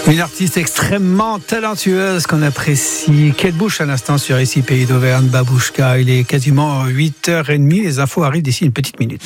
Une artiste extrêmement talentueuse qu'on apprécie. Kate Bush à l'instant sur ici Pays d'Auvergne, Babouchka. Il est quasiment 8h30. Les infos arrivent d'ici une petite minute.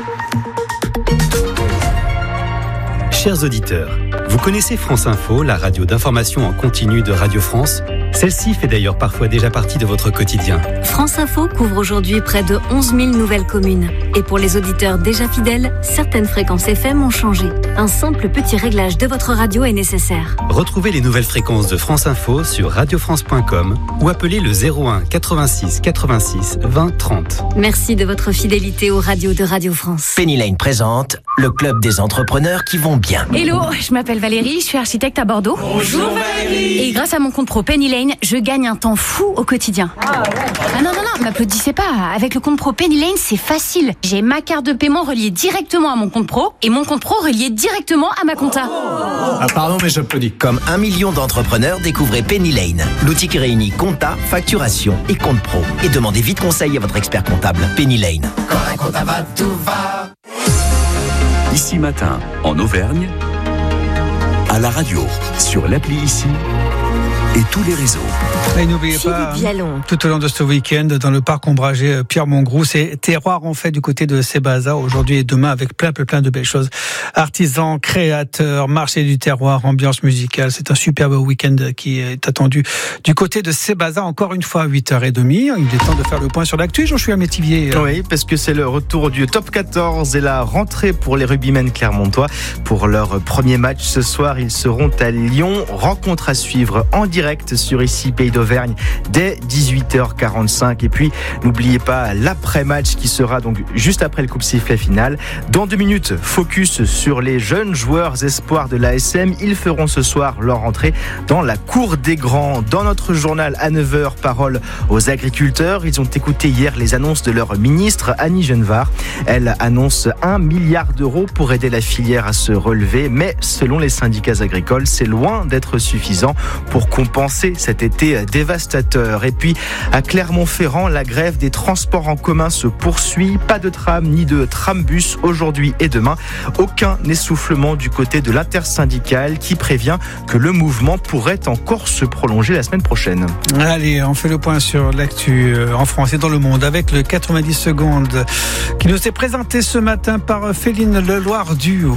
Chers auditeurs, vous connaissez France Info, la radio d'information en continu de Radio France ? Celle-ci fait d'ailleurs parfois déjà partie de votre quotidien. France Info couvre aujourd'hui près de 11 000 nouvelles communes. Et pour les auditeurs déjà fidèles, certaines fréquences FM ont changé. Un simple petit réglage de votre radio est nécessaire. Retrouvez les nouvelles fréquences de France Info sur radiofrance.com ou appelez le 01 86 86 20 30. Merci de votre fidélité aux radios de Radio France. Penny Lane présente le club des entrepreneurs qui vont bien. Hello, je m'appelle Valérie, je suis architecte à Bordeaux. Bonjour Valérie. Et grâce à mon compte pro Penny Lane, je gagne un temps fou au quotidien. Ah non, m'applaudissez pas. Avec le compte pro Penny Lane, c'est facile. J'ai ma carte de paiement reliée directement à mon compte pro et mon compte pro relié directement à ma compta. Ah pardon, mais j'applaudis. Comme 1 million d'entrepreneurs, découvrez Penny Lane, l'outil qui réunit compta, facturation et compte pro. Et demandez vite conseil à votre expert comptable. Penny Lane. Quand un compta va, tout va. Ici Matin, en Auvergne, à la radio, sur l'appli Ici et tous les réseaux. Et n'oubliez pas, tout au long de ce week-end, dans le parc ombragé Pierre-Mongroux, c'est terroir en fait du côté de Sébaza, aujourd'hui et demain, avec plein de belles choses. Artisans, créateurs, marché du terroir, ambiance musicale. C'est un superbe week-end qui est attendu du côté de Sébaza, encore une fois à 8h30. Il est temps de faire le point sur l'actu. Jean-Chouard Métivier. Oui, parce que c'est le retour du top 14 et la rentrée pour les rugbymen clermontois. Pour leur premier match ce soir, ils seront à Lyon. Rencontre à suivre en direct sur ici Pays d'Auvergne dès 18h45. Et puis n'oubliez pas l'après-match qui sera donc juste après le coup de sifflet final. Dans 2 minutes, focus sur les jeunes joueurs espoirs de l'ASM. Ils feront ce soir leur entrée dans la cour des grands. Dans notre journal à 9h, parole aux agriculteurs. Ils ont écouté hier les annonces de leur ministre Annie Genevard. Elle annonce 1 milliard d'euros pour aider la filière à se relever. Mais selon les syndicats agricoles, c'est loin d'être suffisant pour compenser cet été dévastateur. Et puis à Clermont-Ferrand, la grève des transports en commun se poursuit. Pas de tram ni de trambus aujourd'hui et demain. Aucun essoufflement du côté de l'intersyndicale qui prévient que le mouvement pourrait encore se prolonger la semaine prochaine. Allez, on fait le point sur l'actu en France et dans le monde avec le 90 secondes qui nous est présenté ce matin par Féline Leloir-Duhaut.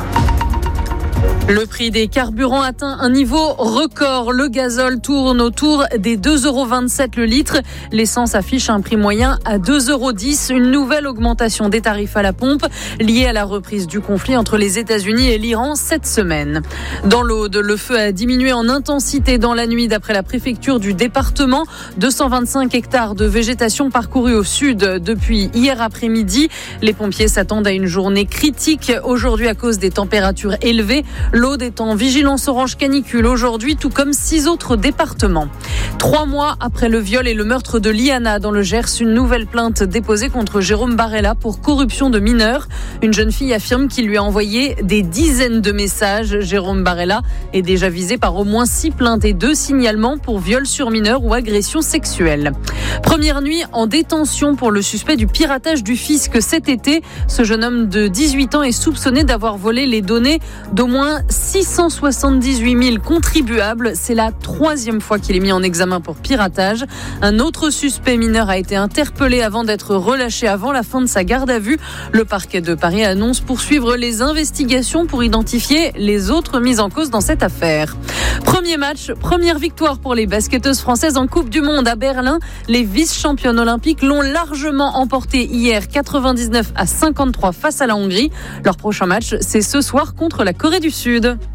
Le prix des carburants atteint un niveau record. Le gazole tourne autour des 2,27 € le litre. L'essence affiche un prix moyen à 2,10 €. Une nouvelle augmentation des tarifs à la pompe liée à la reprise du conflit entre les États-Unis et l'Iran cette semaine. Dans l'Aude, le feu a diminué en intensité dans la nuit d'après la préfecture du département. 225 hectares de végétation parcourus au sud depuis hier après-midi. Les pompiers s'attendent à une journée critique aujourd'hui à cause des températures élevées. L'Aude est en vigilance orange canicule aujourd'hui, tout comme 6 autres départements. 3 mois après le viol et le meurtre de Liana dans le Gers, une nouvelle plainte déposée contre Jérôme Barella pour corruption de mineurs. Une jeune fille affirme qu'il lui a envoyé des dizaines de messages. Jérôme Barella est déjà visé par au moins 6 plaintes et 2 signalements pour viol sur mineurs ou agression sexuelle. Première nuit en détention pour le suspect du piratage du fisc cet été. Ce jeune homme de 18 ans est soupçonné d'avoir volé les données d'au moins 678 000 contribuables. C'est la 3e fois qu'il est mis en examen pour piratage. Un autre suspect mineur a été interpellé avant d'être relâché avant la fin de sa garde à vue. Le parquet de Paris annonce poursuivre les investigations pour identifier les autres mises en cause dans cette affaire. Premier match, première victoire pour les basketteuses françaises en Coupe du Monde à Berlin. Les vice-championnes olympiques l'ont largement emporté hier 99-53 face à la Hongrie. Leur prochain match, c'est ce soir contre la Corée du Sud.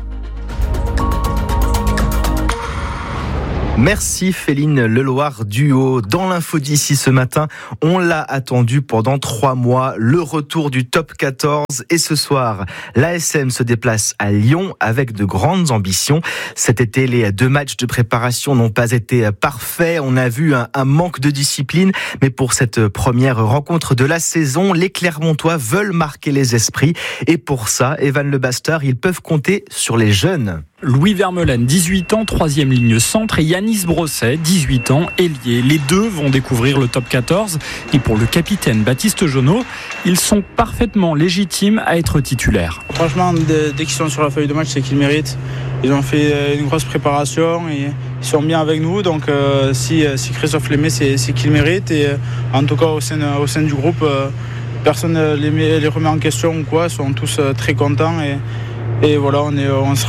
Merci Féline Leloir-Duhaut. Dans l'info d'ici ce matin, on l'a attendu pendant 3 mois, le retour du top 14. Et ce soir, l'ASM se déplace à Lyon avec de grandes ambitions. Cet été, les 2 matchs de préparation n'ont pas été parfaits. On a vu un manque de discipline. Mais pour cette première rencontre de la saison, les Clermontois veulent marquer les esprits. Et pour ça, Evan Le Bastard, ils peuvent compter sur les jeunes. Louis Vermeulen, 18 ans, 3e ligne centre, et Yanis Brosset, 18 ans, ailier. Les deux vont découvrir le top 14. Et pour le capitaine Baptiste Jonot, ils sont parfaitement légitimes à être titulaires. Franchement, dès qu'ils sont sur la feuille de match, c'est qu'ils méritent. Ils ont fait une grosse préparation et ils sont bien avec nous. Donc si Christophe les met, c'est qu'ils méritent. Et en tout cas, au sein du groupe, personne ne les remet en question ou quoi. Ils sont tous très contents. Et voilà, on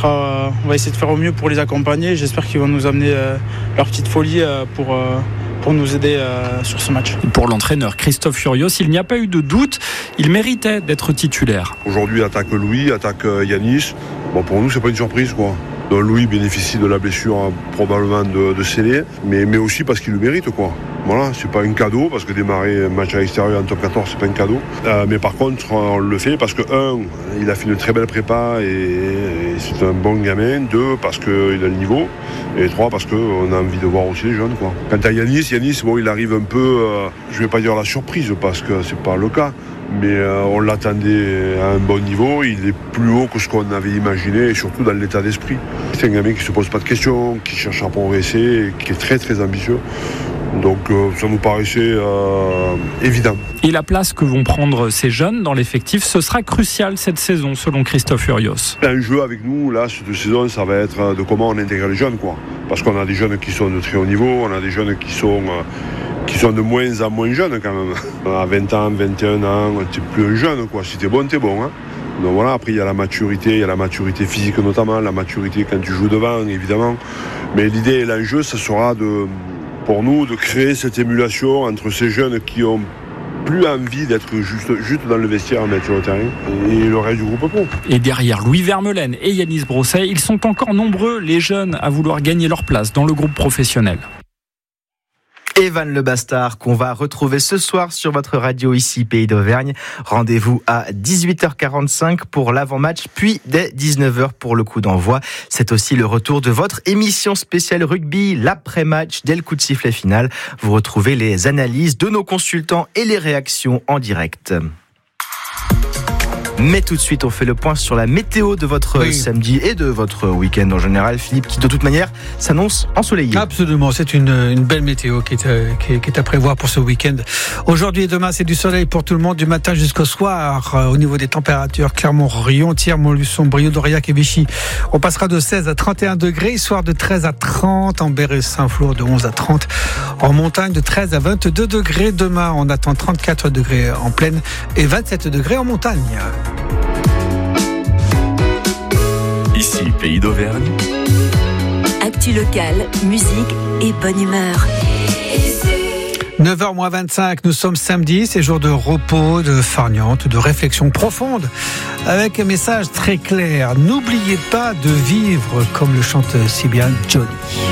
va essayer de faire au mieux pour les accompagner. J'espère qu'ils vont nous amener leur petite folie pour nous aider sur ce match. Pour l'entraîneur Christophe Furios, il n'y a pas eu de doute, il méritait d'être titulaire. Aujourd'hui, attaque Louis, attaque Yanis. Bon, pour nous, c'est pas une surprise, quoi. Donc Louis bénéficie de la blessure probablement de Célé, mais aussi parce qu'il le mérite, quoi. Voilà, c'est pas un cadeau, parce que démarrer un match à l'extérieur en top 14, c'est pas un cadeau. Mais par contre, on le fait parce que, il a fait une très belle prépa et c'est un bon gamin. 2, parce qu'il a le niveau. Et 3, parce qu'on a envie de voir aussi les jeunes, quoi. Quant à Yanis, bon, il arrive un peu, je vais pas dire la surprise, parce que c'est pas le cas. Mais on l'attendait à un bon niveau, il est plus haut que ce qu'on avait imaginé, et surtout dans l'état d'esprit. C'est un gamin qui ne se pose pas de questions, qui cherche à progresser, qui est très très ambitieux. Donc ça nous paraissait évident. Et la place que vont prendre ces jeunes dans l'effectif, ce sera crucial cette saison, selon Christophe Furios. L'enjeu avec nous, là, cette saison, ça va être de comment on intègre les jeunes, quoi. Parce qu'on a des jeunes qui sont de très haut niveau, on a des jeunes qui sont de moins en moins jeunes quand même. À 20 ans, 21 ans, t'es plus un jeune, quoi. Si t'es bon, t'es bon, hein. Donc voilà, après il y a la maturité physique notamment, la maturité quand tu joues devant, évidemment. Mais l'idée et l'enjeu, ça sera pour nous de créer cette émulation entre ces jeunes qui ont plus envie d'être juste dans le vestiaire, mais sur le terrain, et le reste du groupe pro. Et derrière Louis Vermeulen et Yanis Brosset, ils sont encore nombreux, les jeunes, à vouloir gagner leur place dans le groupe professionnel. Evan Le Bastard, qu'on va retrouver ce soir sur votre radio ici, Pays d'Auvergne. Rendez-vous à 18h45 pour l'avant-match, puis dès 19h pour le coup d'envoi. C'est aussi le retour de votre émission spéciale rugby, l'après-match, dès le coup de sifflet final. Vous retrouvez les analyses de nos consultants et les réactions en direct. Mais tout de suite, on fait le point sur la météo de votre samedi et de votre week-end en général, Philippe, qui de toute manière s'annonce ensoleillé. Absolument, c'est une belle météo qui est à prévoir pour ce week-end. Aujourd'hui et demain, c'est du soleil pour tout le monde, du matin jusqu'au soir. Au niveau des températures, Clermont-Rion, Thiers, Montluçon, Brioude, Aurillac et Vichy, on passera de 16 à 31 degrés, soir de 13 à 30, en Berre et Saint-Flour de 11 à 30, en montagne de 13 à 22 degrés. Demain, on attend 34 degrés en plaine et 27 degrés en montagne. Ici, Pays d'Auvergne. Actu locale, musique et bonne humeur. 9h-25, nous sommes samedi, c'est jour de repos, de farniente, de réflexion profonde, avec un message très clair. N'oubliez pas de vivre, comme le chante si bien Johnny.